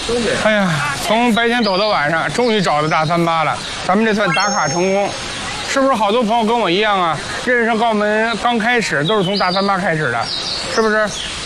哎呀，从白天走到晚上，终于找到大388了，咱们这算打卡成功。是不是好多朋友跟我一样啊？认识上澳门刚开始都是从大388开始的，是不是？